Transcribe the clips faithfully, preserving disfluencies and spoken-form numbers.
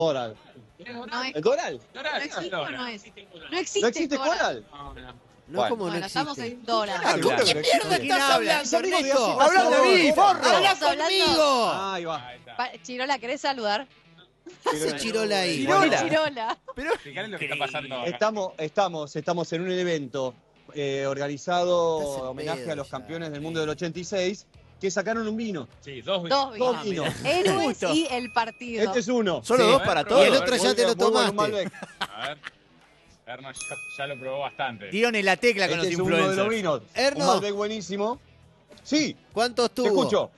Coral. No es, ¿El Coral? no existe o no es. No existe, ¿No existe Coral? No, no. No, Bueno. como no Bueno, estamos existe. en dólares. Seguro que ¿Qué no mierda existe. estás Es hablando, amigo de Ernesto? hace ¡Habla más de mí, horas. forro! ¡Habla Estamos hablando- conmigo! Ahí va. Ahí está. Pa- Chirola, ¿querés saludar? Hace Chirola ahí. Chirola. Chirola. Pero fíjate lo que está pasando acá. Estamos, estamos, estamos en un evento eh, organizado Estás en homenaje pedo a los ya. campeones del mundo del ochenta y seis que sacaron un vino. Sí, dos Dos vinos. Dos vinos. Héroes Justo. y el partido. Este es uno. Solo Sí. dos para Y todos. Y el otro ya te lo Muy bueno, un tomaste. Malbec. A ver. Erno ya, ya lo probó bastante. Dieron en la tecla con Este los es uno de los influencers. vinos. Erno. Un Malbec buenísimo. Sí, ¿Cuántos te tuvo? escucho.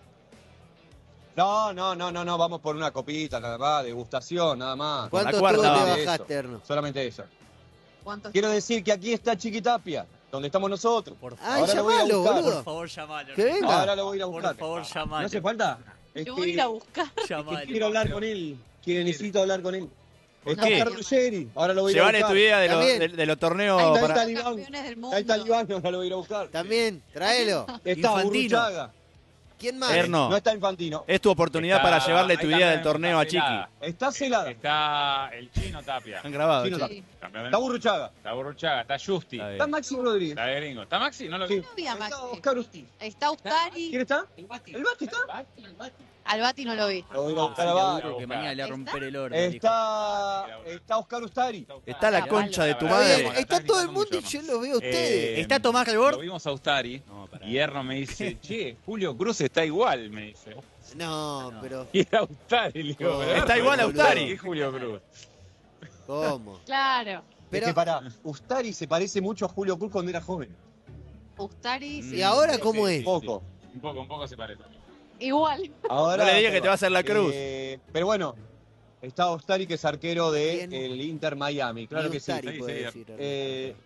No, no, no, no, no, vamos por una copita, nada más, degustación, nada más. Por la ¿Cuántos cuarta tuvo te vamos. bajaste, Erno? Solamente eso. ¿Cuántos? Quiero decir que aquí está Chiquitapia, donde estamos nosotros. Por Ay, Ahora lo voy a llamalo, buscar. boludo. Por favor, llamalo. Que venga. Ahora lo voy a ir a buscar. Por favor, llamalo. ¿No hace falta? Es Yo que- voy a ir a buscar. es que Llamalo. quiero hablar con él. Que necesito hablar con él. Está qué? Oscar Ruggeri. Ahora lo voy a ir a Llevale buscar. tu idea de, los También. de, de los torneos Hay Está el para... talibán. campeones del mundo. Está el talibán, ahora lo voy a ir a buscar. También, tráelo. Está Infantino. Burruchaga. ¿Quién más? Erno. No está Infantino. Es tu oportunidad Está- para llevarle tu ahí idea del también torneo a está Chiqui. Celada. Está Celada. Está el chino Tapia. Han grabado. Sí, no che. está. Sí. Campeón del Está mundo. Burruchaga. Está Burruchaga, está Justi. Está bien. Está Máximo Rodríguez. Está de gringo. ¿Está Maxi? No lo vi. Sí. No vi a Está Maxi. Oscar Usti. Está Ustari. ¿Quién está? El Bati está. Al Bati no lo vi. Lo voy a ir a buscar a Ah, Bati. seguro. Que mañana le va a romper el oro. Está, está Oscar Ustari. Está la concha de tu Está madre. bien, está todo el mundo y yo lo veo a ustedes. Eh, ¿Está Tomás Lo Calbor? vimos a Ustari No, pará. y Erno me dice, che, Julio Cruz está igual, me dice. No, pero Y era Ustari, le digo, No, pero está igual a Ustari. Ustari. ¿Qué es Julio Cruz? ¿cómo? Claro. Pero Pero, es que pará, Ustari se parece mucho a Julio Cruz cuando era joven. Ustari. ¿y sí. ahora cómo es? Poco. Un poco, un poco se parece. Igual. Ahora, No le digas que te va a hacer la cruz. Eh, pero bueno, está Ostari, que es arquero ¿Quién? del Inter Miami, claro Ni que sí. Ustari sí, puede sí. decir, Ernesto. Eh,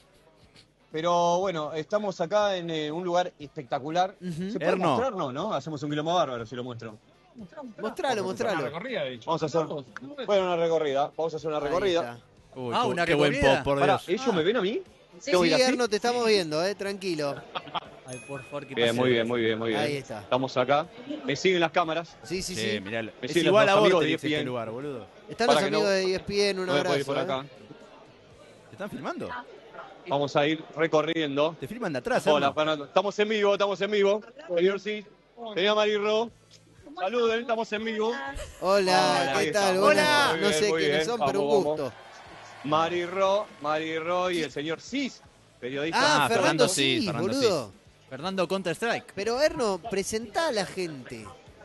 pero bueno, estamos acá en eh, un lugar espectacular. Ujú. ¿Se puede Erno. mostrar? No, ¿no? Hacemos un quilombo bárbaro si lo muestro. Mostralo, Una mostralo. recorrida, de hecho. Vamos a hacer bueno, una recorrida. Vamos a hacer una Ahí recorrida. está. Uy, Ah, qué- una qué buen recorrida. pop, por Pará, Dios. ¿ellos me ven a mí? Sí. ¿Tengo que ir Sí, así? Erno, te estamos viendo, eh, tranquilo. Ay, por favor, que Bien, pase. muy bien, muy bien, muy bien. Ahí está. Estamos acá. Me siguen las cámaras. Sí, sí, Sí, sí. mirá, es Decirle a igual los a amigos vos de de E S este P N. lugar, boludo. Están Para los que no- amigos de E S P N, un No me puedo ir abrazo. por eh. acá. ¿Te están filmando? Vamos a ir recorriendo. Te filman de atrás, Hola, Erno. Fernando. Estamos en vivo, estamos en vivo. Señor sí. Señor Marirro. Saluden, estamos en vivo. Hola, Ahí ¿qué está. tal? Muy Buenas- bien, no muy sé bien, muy quiénes bien. son, Vamos, pero un vamos. gusto. Marirro, Marirro y el señor Cis, periodista. Ah, Ah, Fernando, Fernando sí, Cis, Fernando boludo. Fernando Counter Strike. Pero Erno, presentá a la gente.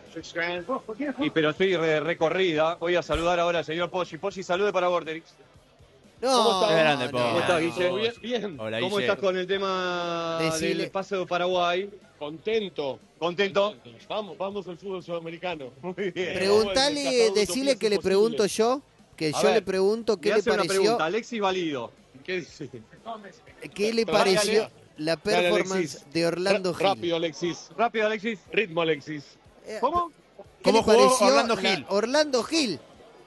Y pero estoy re- recorrida. Voy a saludar ahora al señor Poggi. Poggi, salude para Vorterix. No, ¿Cómo estás? Qué grande, no, Poggi. ¿Cómo estás, Guille? Bien, Bien. Hola, ¿Cómo Guille. estás con el tema Decile. del espacio de Paraguay? Contento. ¿Contento? Vamos, vamos al fútbol sudamericano. Muy bien. Preguntale, decile que le pregunto yo, que A yo ver, le pregunto qué Le le hace una pareció, pregunta, Alexis Valido. ¿Qué dice? qué le Dale, pareció dale. la Dale, performance Alexis. de Orlando Ra- Gil. Rápido, Alexis. Rápido, Alexis. Ritmo, Alexis. Eh, ¿Cómo? ¿Qué ¿Cómo le jugó pareció Orlando la- Gil? Orlando Gil.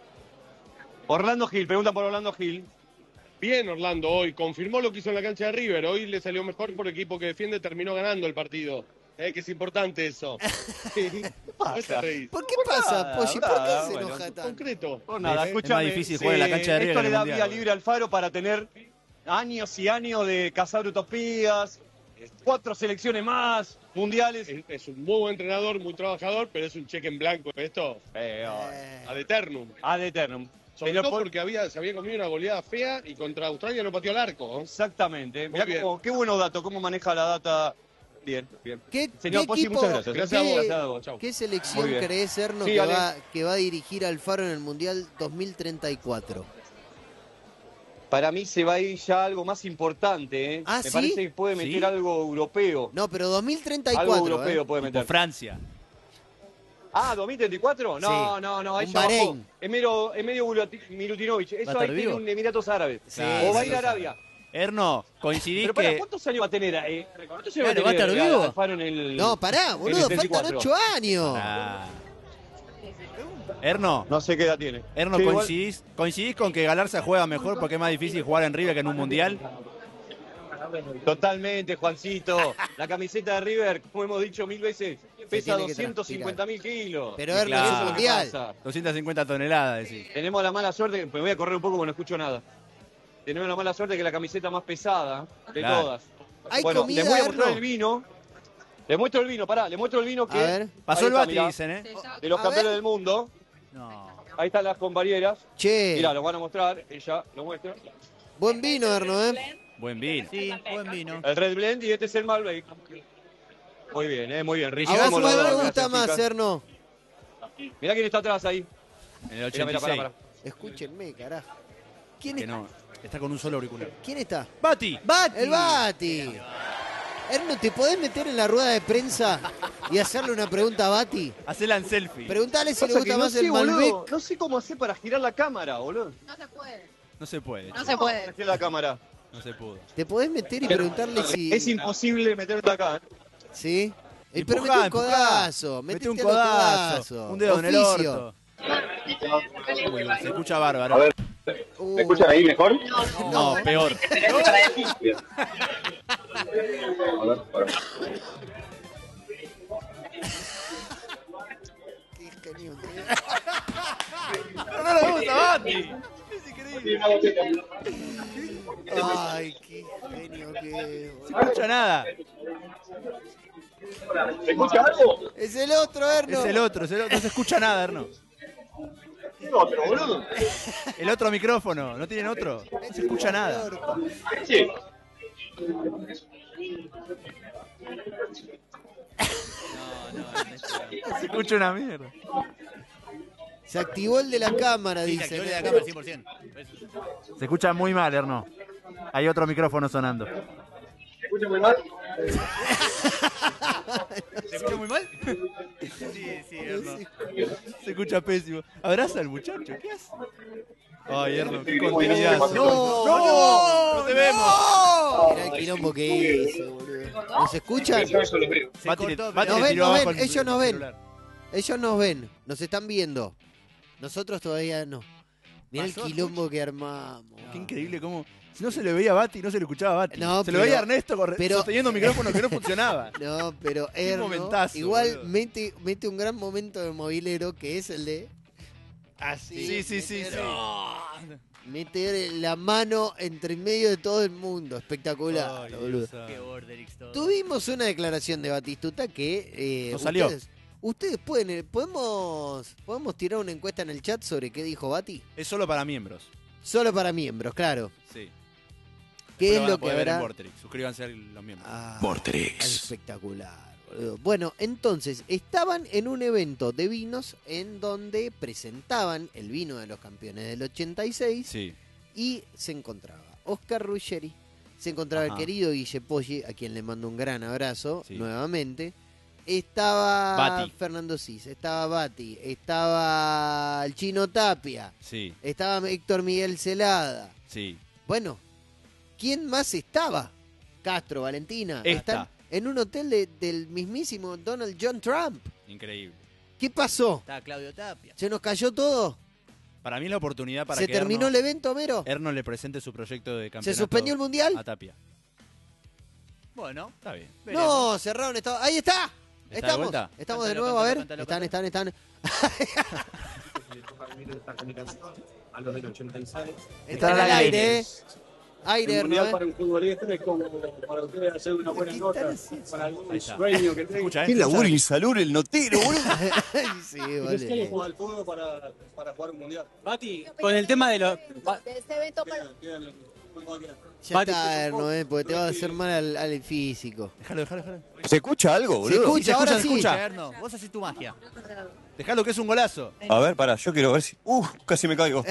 Orlando Gil, pregunta por Orlando Gil. Bien, Orlando, hoy confirmó lo que hizo en la cancha de River. Hoy le salió mejor por el equipo que defiende, terminó ganando el partido. Eh, que es importante eso. Sí. ¿Por qué te reís? ¿Por qué pasa, nada, Polly? ¿Por qué nada, se bueno, enoja tanto? Concreto. Por nada, Es escúchame. más difícil jugar en la cancha de River Esto que le en el da Mundial, vía boludo. libre al Faro para tener años y años de cazar utopías, cuatro selecciones más, mundiales. Es, es un muy buen entrenador, muy trabajador, pero es un cheque en blanco esto. Eh, Eh, Ad eternum. ad eternum. Sobre Pero todo por- porque había, se había comido una goleada fea y contra Australia no pateó al arco. ¿eh? Exactamente. Mirá bien. cómo- qué buenos datos, cómo maneja la data. Bien, bien. ¿Qué, Señor qué Poggi, equipo, muchas gracias. Gracias a vos, qué- gracias a vos. Chau. ¿Qué selección Muy bien. crees, Erno, Sí, que, Ale. va, que va a dirigir al Faro en el Mundial dos mil treinta y cuatro? Para mí se va a ir ya algo más importante, ¿eh? ¿Ah, Me sí? parece que puede meter ¿Sí? algo europeo. No, pero dos mil treinta y Algo cuatro. europeo ¿eh? puede Tipo meter. Francia. Ah, ¿dos mil treinta y cuatro? No, Sí. no, no, ahí Un ya bajó. Bahrein. Es medio, es medio Gulati- Milutinovic. ¿Va a Eso estar ahí tiene vivo? un Emiratos Árabes. Sí, o va a sí, ir a sí. Arabia. Erno, coincidís Pero para, que... ¿cuántos años va a tener? Eh? ¿Cuántos años Claro, va a tener ¿va a estar eh, vivo? Alfaro en el No, pará, en el boludo, treinta y faltan cuatro? ocho años. Ah. Erno, No sé qué edad tiene. Erno, Sí, igual- coincidís, coincidís con que Galarza juega mejor porque es más difícil jugar en River que en un Mundial. Totalmente, Juancito. La camiseta de River, como hemos dicho mil veces, pesa tiene que doscientos cincuenta mil kilos. Pero Sí, Erno, claro. es Eso un es lo que mundial. pasa. doscientas cincuenta toneladas, decís. Tenemos la mala suerte, me voy a correr un poco porque no escucho nada. Tenemos la mala suerte que es la camiseta más pesada de Claro. todas. Hay Bueno, comida, les voy a mostrar Erno. el vino. Les muestro el vino, pará, les muestro el vino que... A ver. Pasó Ahí el está, Bati, mirá, dicen, ¿eh? de los A campeones ver. del mundo. No. Ahí están las compañeras. Che, Mirá, lo van a mostrar, ella lo muestra. buen vino, Erno, ¿eh? Buen vino. Sí, buen vino. El Red Blend y este es el Malbec. Muy bien, eh, muy bien. ¿A Riquísimo vos los cuál dos, te gracias, gusta más, chicas. Erno? Mirá quién está atrás ahí. En el Mirá, ochenta y mirá, pará, seis. pará. Escúchenme, carajo. ¿Quién Que está? no, está con un solo auricular. ¿Quién está? ¡Bati! ¡Bati! ¡El Bati! Erno, ¿te podés meter en la rueda de prensa y hacerle una pregunta a Bati? Hacela en selfie. Preguntale si le Pasa que gusta no más sé, el boludo, Malbec. no sé cómo hacer para girar la cámara, boludo. No se puede. No se puede. No chico. se puede. Para girar la cámara. No se pudo. ¿Te podés meter y preguntarle si... Es imposible meterte acá. ¿eh? ¿Sí? Eh, pero Empujá, mete un empujá. codazo. Mete metete un a los codazo. codazos. Un dedo en el Oficio. orto. Uy, se escucha bárbaro. Uh, ¿Me escuchan ahí mejor? No, peor. Bien. A ver, a ver. qué genio. Pero no lo gusta, Bati. Es increíble. Ay, qué genio que es. No se escucha nada. ¿Se escucha algo? Es el otro, Erno. Es el otro, es el otro. No se escucha nada, Erno. ¿Qué otro, boludo? El otro micrófono. ¿No tienen otro? No se escucha nada. Sí. Se escucha una mierda. Se activó el de la cámara, Sí, se dice. activó el de la cámara cien por ciento. Se escucha muy mal, Erno. Hay otro micrófono sonando. ¿Se escucha muy mal? ¿Se escucha muy mal? Sí, sí, Erno. Se escucha pésimo. Abraza al muchacho, ¿qué hace? Ay, Erno, qué contenidazo. No, no, no te vemos. Mirá el quilombo que hizo, boludo. ¿Nos escuchan? Yo eso lo veo. Bati le- cortó, Bati nos le ven, tiró nos abajo ven, el- ellos nos el ven. celular. Ellos nos ven, nos están viendo. Nosotros todavía no. Mirá el Pasó, quilombo que armamos. Qué increíble cómo... Si no se le veía a Bati, no se le escuchaba a Bati. No, se le pero- veía a Ernesto corre- pero- sosteniendo un micrófono que no funcionaba. No, pero Qué Erno momentazo, igual boludo. mete, mete un gran momento de movilero que es el de así. Sí, sí, sí, sí. Meter la mano entre en medio de todo el mundo. Espectacular, Ay, boludo. Dios santo. Tuvimos una declaración de Batistuta que eh, No salió. Ustedes, ustedes pueden, eh, podemos, podemos tirar una encuesta en el chat sobre qué dijo Bati. Es solo para miembros. Solo para miembros, claro. Sí. ¿Qué Después es van a lo que poder ver en habrá? Vorterix. Suscríbanse a los miembros. Ah, Vorterix. espectacular, boludo. Bueno, entonces, estaban en un evento de vinos en donde presentaban el vino de los campeones del ochenta y seis Sí. y se encontraba Oscar Ruggeri, se encontraba Ajá. el querido Guille Poggi, a quien le mando un gran abrazo Sí. nuevamente. Estaba Bati. Fernando Cis, estaba Bati, estaba el Chino Tapia, Sí, estaba Héctor Miguel Celada. sí. Bueno, ¿quién más estaba? Castro, Valentina. Esta. Están en un hotel de- del mismísimo Donald John Trump. Increíble. ¿Qué pasó? Está Claudio Tapia. ¿Se nos cayó todo? Para mí la oportunidad para ¿Se que terminó Erno, el evento, Mero? Erno le presente su proyecto de ¿Se campeonato suspendió el mundial? a Tapia. Bueno, está bien. No, cerraron. Estaba... Ahí está. ¿Está de Estamos. vuelta? Estamos de Cántalo, nuevo, a ver. cántalo, Están, cántalo. están, están. A los del ochenta y seis. Están al aire, eh. Aire, El Erno, mundial eh. para un futbolista es como para ustedes hacer una buena ¿Qué nota están haciendo? para algún Ahí está. sueño que ¿Se tengan. escucha, eh? Qué ¿Se laburo escucha? insalubre el notero, boludo. Sí, ¿Qué vale. juega al fútbol para, para jugar un mundial? Bati, con el tema de los... Ba- De este evento para... Quedan- quedan- quedan- Ya está, Erno, eh, porque te va a hacer mal al, al físico. Déjalo, déjalo, déjalo. ¿Se escucha algo, Se boludo? escucha, ahora se sí. escucha. Erno, vos haces tu magia. Dejalo que es un golazo. A ver, pará, yo quiero ver si... Uh, casi me caigo.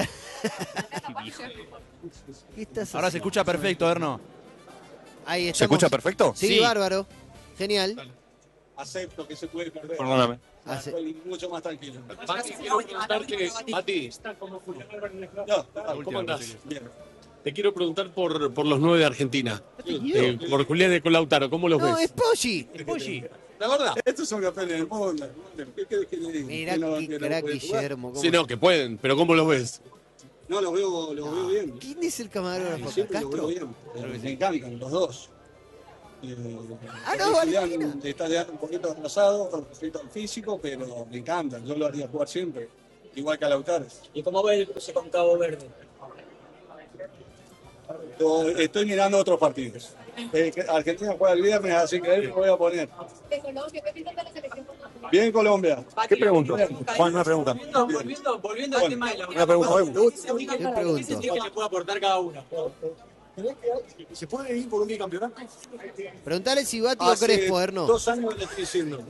¿Qué estás Ahora se haciendo? escucha perfecto, Erno. Ahí estamos. ¿Se escucha perfecto? Sí, Sí. bárbaro. Genial. Acepto que se puede perder. Perdóname. Hace- Estoy mucho más tranquilo. Mati, quiero preguntarte, Mati. No, ¿cómo andás? Bien. Te quiero preguntar por, por los nueve de Argentina. Eh, por Julián de Colautaro, ¿cómo los No, ves? es Poggi. Polly. La verdad. Estos son campeones del mundo. ¿Qué querés que te diga? Mirá ¿Que no- qué que no crack pueden jugar? Guillermo. cómo- Sí, no, que pueden, pero ¿cómo los ves? No, los veo, los veo bien. ¿Quién es el camarógrafo? Siempre los ¿Castro? veo bien. Pero me encantan los dos. Eh, Ah, no, vale, Julián te está quedando un poquito atrasado con respecto al físico, pero me encantan. Yo lo haría jugar siempre. Igual que a Lautaro. ¿Y cómo ves el cruce con Cabo Verde? Yo estoy mirando otros partidos. Eh, que Argentina juega el viernes, así que ahí me voy a poner. Bien, Colombia. ¿Qué pregunto? Juan, una pregunta. Volviendo, volviendo, volviendo al Bueno, tema de la una pregunta, ¿Qué ¿Qué pregunto? sentís que le puede aportar cada uno? ¿Se puede ir por un bicampeonato? Preguntale si Bati o Hace Crespo, Erno. dos años le estoy diciendo.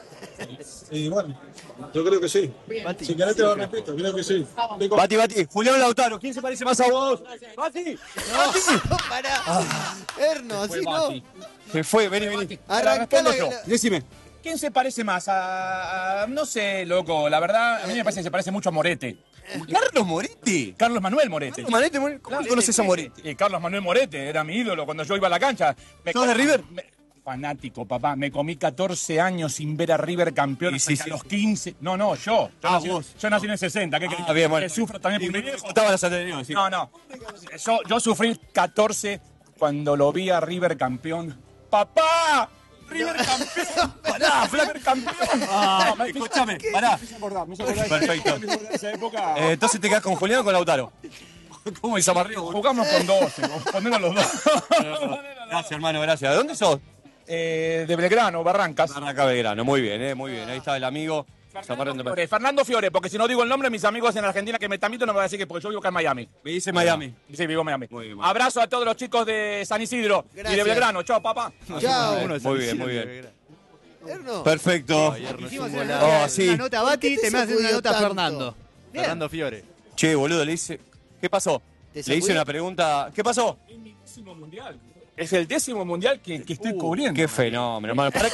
Y bueno, yo creo que sí. Si querés te lo repito, creo que sí. Bati, Bati, Julián Lautaro, ¿quién se parece más a vos? Bati, No, pará. Erno, así no. se fue, vení, vení. Arrancá la... yo. Decime. ¿Quién se parece más? A, a- no sé, loco. La verdad, a mí me parece que se parece mucho a Moretti. Carlos Moretti. Carlos Manuel Moretti. Moretti, Moretti. ¿Cómo le conoces a Moretti? Y Carlos Manuel Moretti era mi ídolo cuando yo iba a la cancha. Me ¿Sos de River? me- fanático, papá. Me comí catorce años sin ver a River campeón. Y sí, hasta sí. a los quince. No, no, yo. Yo, Ah, nací, vos. yo nací en el sesenta. ¿Qué querés? Ah, bien, bueno. Que sufro también Y por mi mi viejo viejo. estaba las anteriores, sí. No, no. Yo, yo sufrí catorce cuando lo vi a River campeón. ¡Papá! ¡River campeón! Pará, flaco. ¡River campeón! Ah, No, me- escúchame, pará. me hice acordar, me hice acordar. Perfecto. En esa época Eh, entonces te quedás con Julián o con Lautaro. ¿Cómo es amarrillo? jugamos con doce, ponernos los dos. Gracias, hermano, gracias. ¿De dónde sos? Eh, de Belgrano, Barrancas. Barranca Belgrano, muy bien, eh, muy bien. Ahí está el amigo. Fernando Fiore, Fernando Fiore, porque si no digo el nombre, mis amigos en Argentina que me tamito no me van a decir que porque yo vivo acá en Miami. Me dice Miami. Sí, vivo en Miami. Muy bien, bueno. Abrazo a todos los chicos de San Isidro y Gracias. de Belgrano. Chao, papá. Chao. Uno de Muy San bien, Isidro, muy bien. Belgrano. Erno. Perfecto. Hicimos un una, volado. Oh, una sí. nota a Bati, ¿Por qué te se me hace una sacudió nota a tanto? Fernando. Bien. Fernando Fiore. Che, boludo, le hice. ¿Qué pasó? ¿Te Le sacudió? hice una pregunta. ¿Qué pasó? Es mi décimo mundial. Es el décimo mundial que, que estoy cubriendo. Qué fenómeno, hermano. ¿Para qué?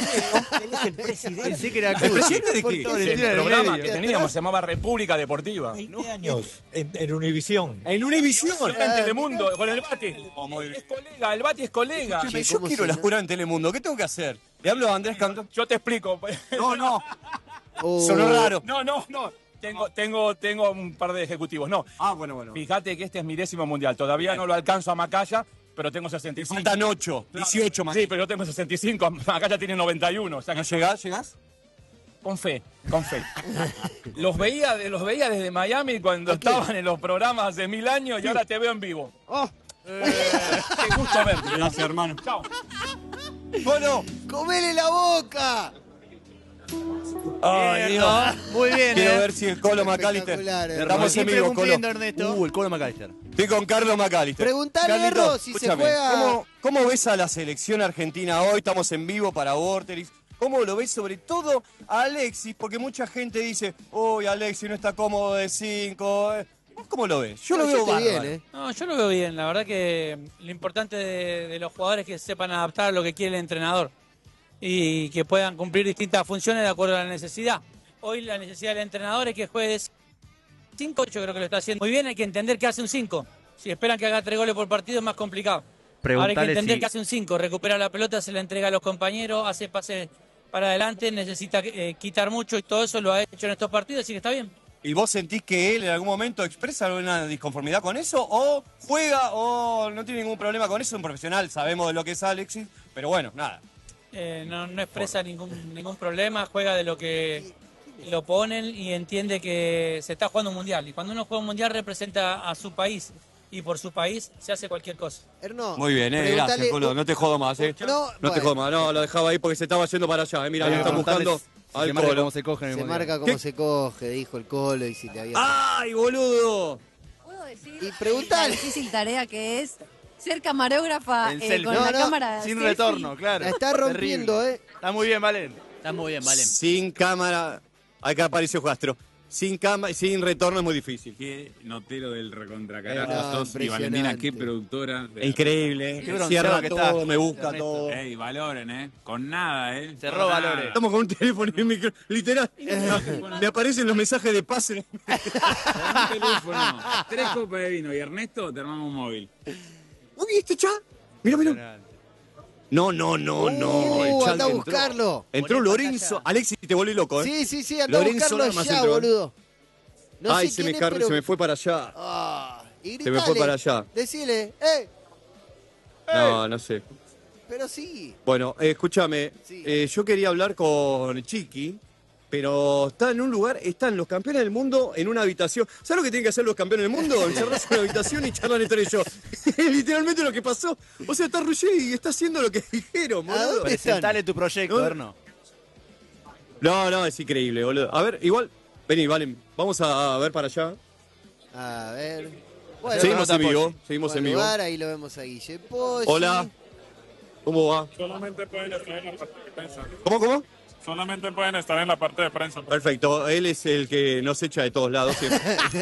Pensé que era ¿El Cruz. presidente de qué? Todo el El estilo del programa medio. que teníamos se llamaba República Deportiva. veinte años en, en Univisión. En Univisión. En Telemundo, con el Bati. Es colega, el Bati es colega. Escúchame, Che, yo ¿cómo quiero se laburar en Telemundo. ¿Qué tengo que hacer? Le hablo a Andrés Cantón. Yo te explico. No, no. Oh. Sonó raro. No, no, no. Tengo, tengo, tengo un par de ejecutivos. No, Ah, bueno, bueno. fíjate que este es mi décimo mundial. Todavía no lo alcanzo a Macaya, pero tengo sesenta y cinco. Faltan ocho, dieciocho más. Sí, pero yo tengo sesenta y cinco. Macaya tiene noventa y uno. O sea que ¿No llegás? ¿Llegás? con fe, con fe. Los veía, los veía desde Miami cuando estaban en los programas hace mil años y ahora te veo en vivo. Oh, Eh, qué gusto verte. Gracias, hermano. Chao. Bueno. ¡comele la boca! Ay, Dios. Muy bien, Quiero eh. ver si el Colo McAllister. Espectacular, Erno. Estamos en Siempre vivo, Colo. cumpliendo, Ernesto. Uh, el Colo McAllister. Estoy con Carlos McAllister. Preguntale, Carlito, Erro, si se escúchame, juega- ¿cómo, ¿Cómo ves a la selección argentina hoy? Estamos en vivo para Vorterix. ¿Cómo lo ves sobre todo a Alexis? Porque mucha gente dice, uy, Alexis no está cómodo de cinco. ¿Vos cómo lo ves? Yo lo No, veo yo estoy bárbaro. bien, ¿eh? No, yo lo veo bien. La verdad que lo importante de, de los jugadores es que sepan adaptar a lo que quiere el entrenador y que puedan cumplir distintas funciones de acuerdo a la necesidad. Hoy la necesidad del entrenador es que juegue cinco, yo creo que lo está haciendo muy bien. Hay que entender que hace un cinco. Si esperan que haga tres goles por partido es más complicado. Ahora hay que Preguntale entender si- que hace un cinco, recupera la pelota, se la entrega a los compañeros, hace pases para adelante, necesita eh, quitar mucho y todo eso lo ha hecho en estos partidos, así que está bien. ¿Y vos sentís que él en algún momento expresa alguna disconformidad con eso? ¿O juega o no tiene ningún problema con eso? Es un profesional, sabemos de lo que es Alexis, pero bueno, nada. Eh, no, no expresa ningún, ningún problema, juega de lo que lo ponen y entiende que se está jugando un mundial. Y cuando uno juega un mundial representa a su país y por su país se hace cualquier cosa. Erno, Muy bien, eh, preguntale- gracias, Colo. No te jodo más, eh. No, No te bueno. jodo más. No, lo dejaba ahí porque se estaba yendo para allá, eh. Mira, Hay lo que están preguntarle buscando si al se marca Colo. cómo se coge en el Se mundial. marca como ¿Qué? se coge, dijo el Colo, y si te había... ¡Ay, boludo! ¿Puedo decir Y la preguntale. difícil tarea que es ser camarógrafa En eh, selfie. con No, la no, cámara Sin selfie? retorno, claro. La está rompiendo, Terrible. ¿eh? Está muy bien, Valen. Está muy bien, vale. Sin cámara. Acá apareció Castro. Sin cámara, sin retorno es muy difícil. Qué notero del recontra carajo carajo sos, y Valentina, qué productora. Es increíble. Qué bronceado Cierra que todo, está, me busca Ernesto. todo. Ey, valoren, ¿eh? Con nada, ¿eh? Se roba Lore. Estamos con un teléfono y un micro. Literal. Me aparecen los mensajes de pase. Un teléfono, tres copas de vino y Ernesto te armamos un móvil. ¿Vos viste, cha? Mira, mira. No, no, no, no. Uh, El Chan anda a entró. buscarlo. Entró Lorenzo. Alexis, te volví loco, ¿eh? Sí, sí, sí, anda a Lorenzo buscarlo Lamas ya, entró, ¿eh? boludo. No Ay, sé se me, quién es, car- pero- se me fue para allá. Ah, Y Se me fue gritale, para allá. Decile, ¡eh! No, no sé. Pero sí. Bueno, eh, escúchame. Sí. eh, yo quería hablar con Chiqui, pero está en un lugar, están los campeones del mundo en una habitación. ¿Sabes lo que tienen que hacer los campeones del mundo? Encerrarse en una habitación y charlar entre ellos. Literalmente lo que pasó. O sea, está Ruggeri y está haciendo lo que dijeron, boludo. Presentale tu proyecto, ¿No? Erno. No, no, es increíble, boludo. A ver, igual, vení, Valen, vamos a ver para allá. A ver. Bueno, seguimos en Apoyo. vivo, seguimos buen en vivo. lugar, ahí lo vemos a Guille Poggi. Hola, ¿cómo va? Solamente pueden estar en la parte de prensa. ¿Cómo, cómo? Solamente pueden estar en la parte de prensa. Perfecto, él es el que nos echa de todos lados siempre.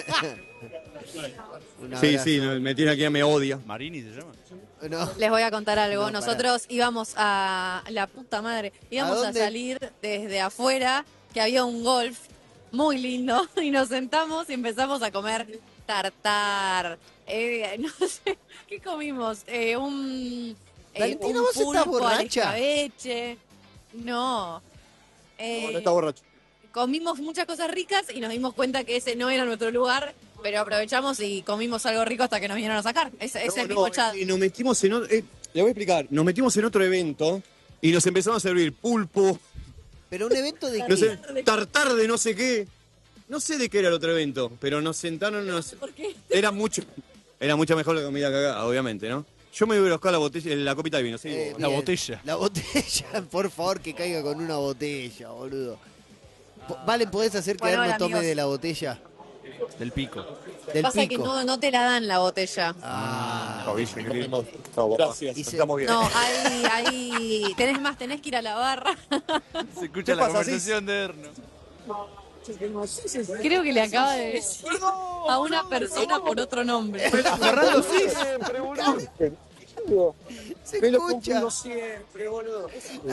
Un Sí, abrazo. sí, me tiene aquí, me odia. Marini se llama. No. Les voy a contar algo. No, pará. Nosotros íbamos a la puta madre, íbamos ¿A a, dónde? salir desde afuera, que había un golf muy lindo, y nos sentamos y empezamos a comer tartar. Eh, no sé, ¿qué comimos? Eh, un, eh, Valentina, un ¿vos estás pulpo al borracha? escabeche. No. Eh, No, no está borracho. comimos muchas cosas ricas y nos dimos cuenta que ese no era nuestro lugar, pero aprovechamos y comimos algo rico hasta que nos vinieron a sacar. Ese es No, el no, mismo chat. y nos metimos en otro, eh, le voy a explicar, nos metimos en otro evento y nos empezaron a servir pulpo, Pero un evento de no qué? sé, tartar de no sé qué. No sé de qué era el otro evento, pero nos sentaron, nos, ¿Por qué? era mucho, era mucha mejor la comida que acá, obviamente, ¿no? Yo me voy a buscar la botella, la copita de vino, sí. Eh, La bien. botella. La botella, por favor, que caiga con una botella, boludo. Po- Valen, ¿podés hacer que Bueno, Erno hola, tome amigos. de la botella? Del pico. Del Pasa pico. que no, no te la dan la botella. Ah, Gracias, Y se- estamos bien. No, hay, hay, tenés más, tenés que ir a la barra. Se escucha la pasa, conversación de Erno. Creo que le acaba de decir a una persona por otro nombre. Fernando Cis. se Me lo escucha. confundo siempre, boludo.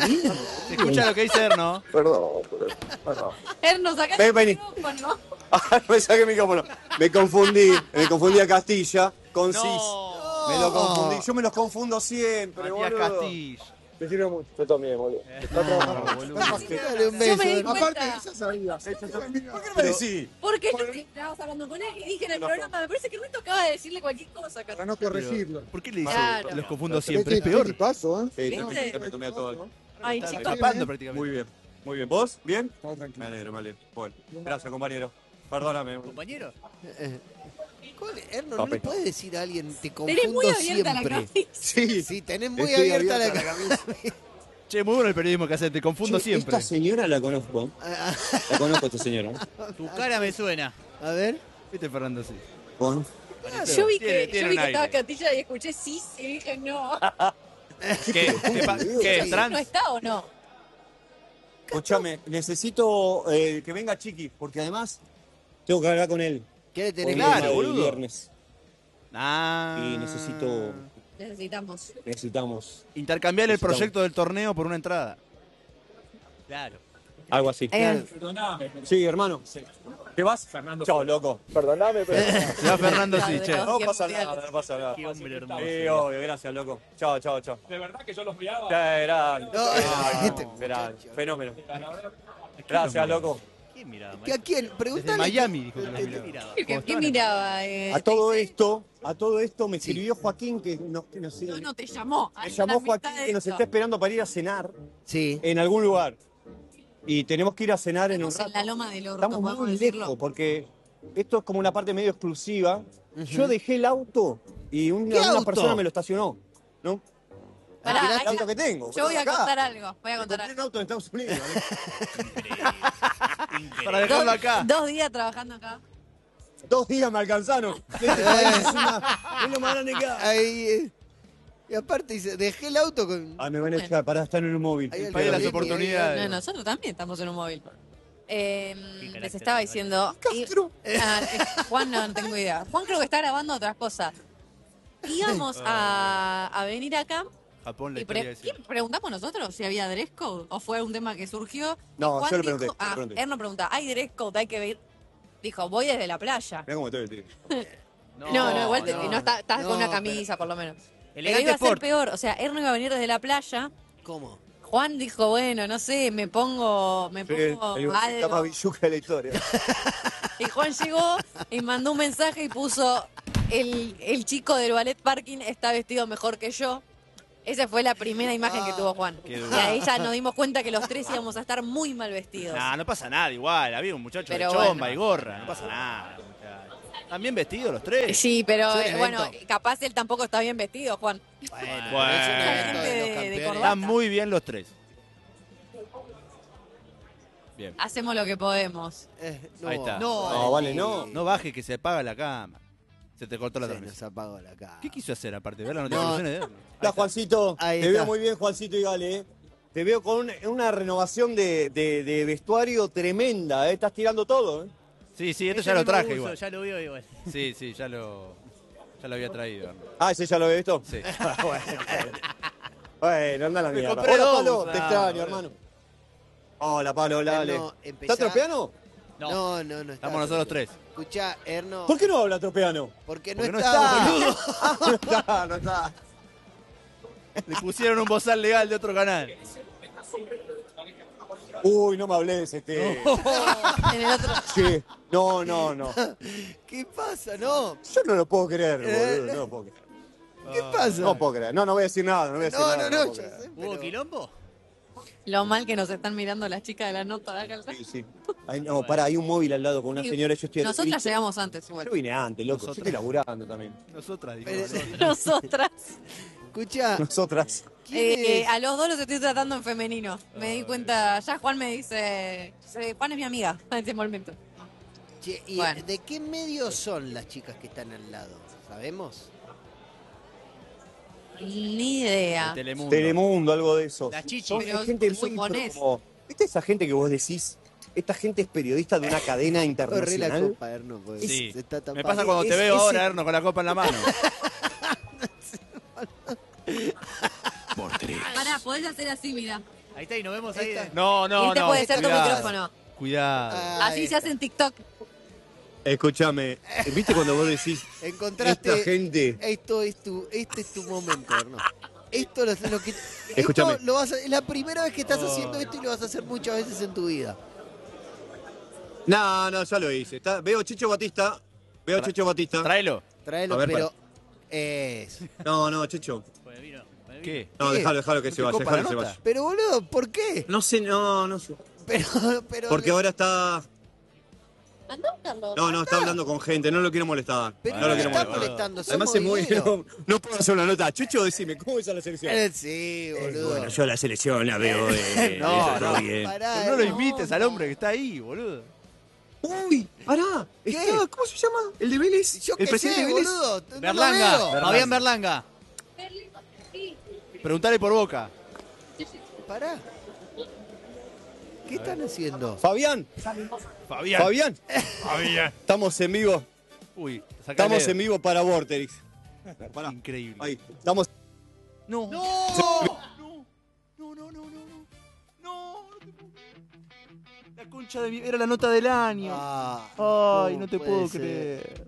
Se escucha lo que dice Erno. Perdón, perdón. Erno, sacá Ven, el vení. micrófono. me saqué el micrófono. Me confundí, me confundí a Castilla con Cis. No. Me lo confundí, yo me los confundo siempre, Matías boludo. Castilla. Te sirve mucho. Yo también, boludo. Está trabajando mucho. Dale un Yo beso. me di Erno. cuenta. sabía. ¿Por qué no me decís? Porque yo estábamos hablando con él y dije en el programa, me parece que Ernesto acaba de decirle cualquier cosa. Para no corregirlo. ¿Por qué le dice? Claro. Los confundo siempre. Es peor. paso, ¿eh? Sí, ¿Viste? te- me tomé a todo. Ay, Está chicos. tapando prácticamente. Muy bien, muy bien. ¿Vos? ¿Bien? Me alegro, me alegro. Bueno, gracias, compañero. Perdóname. Compañero. Eh, ¿cuál- Erno, ¿no le Papi. puedes decir a alguien te Tenés muy confundo abierta la siempre? cabeza. Sí, Sí, tenés muy Estoy abierta, la abierta la cabeza. Che, muy bueno el periodismo que hace. Te confundo Che, siempre. Esta señora la conozco. Ah, La conozco, esta señora. Tu cara me suena. A ver. ¿Viste, Fernando Cis? Con... Yo vi Tiene- que, tiene yo vi un que estaba aire. Catilla y escuché sí y dije no. ¿Qué? ¿Qué, pa- qué es ¿No trans? está o no? Escúchame, necesito eh, que venga Chiqui, porque además tengo que hablar con él. ¿Qué le Hoy tenés es que Claro, el boludo. viernes. Ah. Y necesito, Necesitamos. necesitamos Intercambiar el Necesitamos. proyecto del torneo por una entrada. Claro. algo así. Eh, Perdóname. Sí, hermano. ¿Qué vas? Fernando. Chao, loco. Perdóname, pero... Se va Fernando Claro, Cis, de che. los- No Qué pasa mundial. nada, no pasa nada. Qué hombre hermoso. Sí, obvio, gracias, loco. Chao, chao, chao. De verdad que yo los odiaba. Ya era. No, Ah, este no, era muchacho. fenómeno. Gracias, loco. ¿Quién miraba? ¿Que ¿A quién? Desde Pregúntale. Miami dijo que que- los miraba. ¿Qué, qué- qué miraba? Eh, A todo esto, a todo esto me escribió Joaquín que no, que no sé. No, no te llamó. Me Ahí llamó la mitad Joaquín de que nos esto. está esperando para ir a cenar Sí. en algún lugar. Y tenemos que ir a cenar en un Estamos en rato. la loma del orto, Estamos podemos muy decirlo. lejos porque esto es como una parte medio exclusiva. Yo dejé el auto y una, ¿Qué una auto? persona me lo estacionó. ¿No? Pará, el ahí- auto que tengo. Yo voy a acá. contar algo. Voy a Me contar compré algo. un auto en Estados Unidos. Para dejarlo Dos, acá. dos días trabajando acá. Dos días me alcanzaron. Este país es una- es lo más grande que hay. Ahí, eh, y aparte dice, dejé el auto con... Ah, me van a echar para estar en un móvil. Ahí el país de las Airbnb, oportunidades. No, nosotros también estamos en un móvil. Eh, carácter, les estaba diciendo. y- Ah, eh, Juan, no, no tengo idea. Juan creo que está grabando otras cosas. Íbamos a, a venir acá Japón, la y pre- historia de ¿qué preguntamos nosotros si había dress code o fue un tema que surgió. No, Juan yo le dijo- pregunté, yo le Ah, pregunté. él nos pregunta, ¿hay dress code? Hay que ver. Dijo, voy desde la playa. Mira cómo estoy, tío. No, no, igual te- no, está, estás no, con una pero- camisa por lo menos. Pero Elegante iba a ser sport. peor, o sea, él no iba a venir desde la playa. ¿Cómo? Juan dijo, bueno, no sé, me pongo, me Sí, pongo el está más algo. billuca de la historia. Y Juan llegó y mandó un mensaje y puso, el, el chico del ballet parking está vestido mejor que yo. Esa fue la primera imagen que tuvo Juan. Qué Y duro. ahí ya nos dimos cuenta que los tres íbamos a estar muy mal vestidos. Nah, no pasa nada, igual. Había un muchacho Pero de chomba bueno. y gorra. No pasa nada, muchacho. Están bien vestidos los tres. Sí, pero Sí, eh, bueno, evento. capaz él tampoco está bien vestido, Juan. Bueno, es un evento Gente de los de- de campeones. corbata. están muy bien los tres. Bien. Hacemos lo que podemos. Eh, Ahí está. No, No, vale, no. No baje que se apaga la cámara. Se te cortó la Se transmisión. nos apagó la cara. ¿Qué quiso hacer aparte? ¿Ver las notificaciones de él? Hola, Juancito. Ahí Te está. veo muy bien, Juancito y Gale. ¿eh? Te veo con una, una renovación de, de- de vestuario tremenda. ¿eh? Estás tirando todo. ¿eh? Sí, sí, esto Ese ya lo mismo traje uso, igual. Ya lo vio igual. Sí, sí, ya lo, ya lo había traído. Hernán. Ah, ¿ese ya lo había visto? Sí. bueno, bueno, anda la Me mierda. compré Hola, dos, Pablo. Te ah, extraño, boludo. hermano. Hola, Pablo. Hola, Erno, dale. empezá- ¿Está tropeano? No, no, no. está Estamos nosotros tres. Escuchá, Erno. ¿Por qué no habla tropeano? Porque no Porque no está, está, boludo. no está, no está. Le pusieron un bozal legal de otro canal. Uy, no me hables, este. En el otro. Sí. No, no, no. ¿Qué pasa? No. Yo no lo puedo creer, Eh, boludo. No lo puedo creer. ¿Qué pasa? No puedo creer. No, no voy a decir nada. No voy a decir No, nada. no, no, puedo ya creer. sé, ¿Hubo pero- quilombo? Lo mal que nos están mirando las chicas de la nota de acá. Sí, sí. Ay, no, pará, hay un móvil al lado con una Y señora. Yo estoy Nosotras ¿viste? llegamos antes igual. Yo vine antes, loco. Yo estoy laburando también. Nosotras, dijo. Pero- Nosotras. Escuchá, Nosotras. ¿quién Eh, es? a los dos los estoy tratando en femenino. Me di cuenta, ya Juan me dice, "Sí, Juan es mi amiga en este momento. Che, ¿y Bueno. de qué medio son las chicas que están al lado? ¿Sabemos? Ni idea. Telemundo. Telemundo, algo de eso. La chichi. Son Pero gente muy suponés. pro- como- ¿Viste esa gente que vos decís? Esta gente es periodista de una cadena Corre la internacional. copa, Erno, porque Sí. se está Me tapando. pasa cuando te Es- veo ese- ahora, Erno, con la copa en la mano. Pará, podés hacer así, mira. Ahí está, y nos vemos ahí. Ahí está. de- No, no, y este no. puede ser tu cuidado. micrófono. Cuidado. Ah, Así ahí se hace en TikTok. Escúchame, ¿viste cuando vos decís Encontraste. esta gente? Esto es tu, este es tu momento, Erno. Esto lo, lo que. Escúchame. Esto lo vas a- es la primera vez que estás haciendo esto y lo vas a hacer muchas veces en tu vida. No, no, ya lo hice. Está- veo a Chicho Batista. Veo a Chicho Batista. Tráelo. Tráelo, A ver, pero. Es. No, no, Chicho. Con el vino, con el vino. ¿Qué? No, ¿Qué? déjalo, déjalo que ¿No se te vaya, copa déjalo la que se nota? vaya. Pero boludo, ¿por qué? No sé, no, no sé. Pero, pero. Porque ahora está. Andá, Carlos. No, no, está hablando con gente, no lo quiero molestar. Pero no lo no quiero está molestar. molestando, Además somos es muy. dinero. No, no puedo hacer una nota. Chucho, decime, ¿cómo ves a la selección? Eh, sí, boludo. Bueno, yo a la selección la veo eh, No, está no. bien. Pará, Pero no lo Erno. invites al hombre que está ahí, boludo. Uy, pará. ¿Qué? Está, ¿cómo se llama? ¿El de Vélez? Yo ¿El qué presidente sé, de Vélez? boludo. No lo Berlanga, veo. Fabián Berlanga. Preguntale por Boca. Pará. ¿Qué están haciendo? Fabián. Fabián. Fabián. Fabián. Estamos en vivo. Uy, saca Estamos el dedo. en vivo para Vorterix. Pará. Increíble. Ahí. Estamos. No. ¡No! No, no, no, no, no. No, no te puedo creer. La concha de mi... Era la nota del año. Ah, Ay, no te puede puedo ser. creer.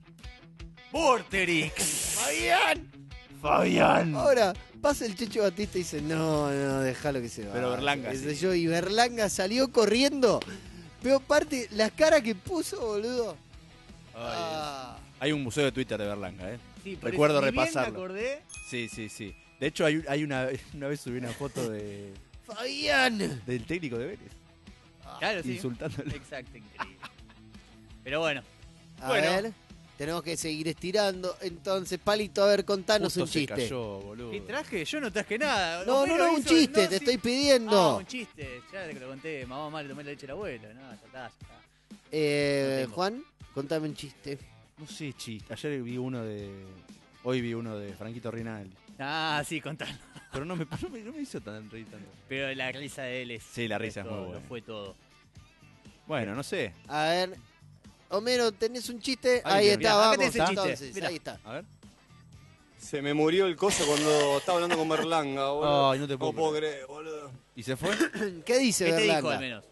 Vorterix. Fabián. Fabián. Ahora, pasa el Checho Batista y dice, no, no, déjalo que se va. Pero Berlanga, Qué sí. sé yo, y Berlanga salió corriendo. Pero aparte, las caras que puso, boludo. Ay, Ah, Hay un museo de Twitter de Berlanga, ¿eh? Sí, por Recuerdo eso, ni bien repasarlo. me acordé. Sí, sí, sí. De hecho, hay, hay una, una vez subí una foto de, Fabián. del técnico de Vélez. Claro, sí. Insultándole. Exacto, increíble. Pero bueno, A Bueno. ver, tenemos que seguir estirando. Entonces, Palito, a ver, contanos Justo un se chiste. cayó, boludo. ¿qué traje? Yo no traje nada. No, no, Homero no, un hizo- chiste, no, te sí. estoy pidiendo. Ah, un chiste. Ya te lo conté. Mamá, mamá, le tomé la leche al abuelo. No, ya está, ya está. Eh, No tengo. Juan, contame un chiste. No sé, chiste. Ayer vi uno de... Hoy vi uno de Franquito Rinaldi. Ah, sí, contalo. Pero no me, no me, no me hizo tan reír tanto. Pero la risa de él es. Sí, la risa es muy todo, buena. Lo fue todo. Bueno, no sé. A ver, Homero, ¿tenés un chiste? Ahí Ahí lo- está, Mirá, acá vamos. tenés el chiste. Entonces, Mirá. ahí está. A ver. Se me murió el coso cuando estaba hablando con Berlanga, boludo. Ay, no te puedo puedo creer. creer, boludo. ¿Y se fue? ¿Qué dice ¿Qué te dijo Berlanga? al menos?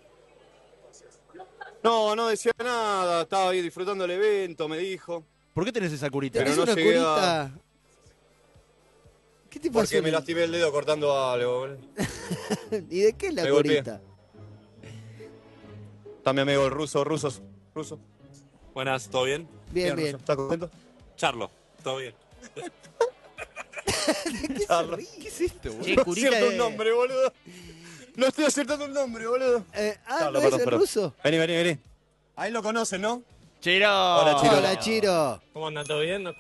No, no decía nada. Estaba ahí disfrutando el evento, me dijo. ¿Por qué tenés esa curita? Pero ¿Tenés no una llegué a- curita? ¿Qué te pasó? Porque me lastimé el dedo cortando algo, boludo. ¿Y de qué es la Me golpeé. curita? Está mi amigo el ruso, rusos, ruso. Buenas, ¿todo bien? Bien, bien. ruso. ¿Estás contento? Charlo. Todo bien. Carlos. ¿Qué es esto, boludo? Che, no acierto un nombre, boludo. No estoy acertando un nombre, boludo. Eh, ah, Carlos, ¿no es perdón, el perdón. ruso? Vení, vení, vení. Ahí lo conocen, ¿no? Chiro. Hola, Chiro. Hola, Chiro. ¿Cómo andan? ¿Todo bien?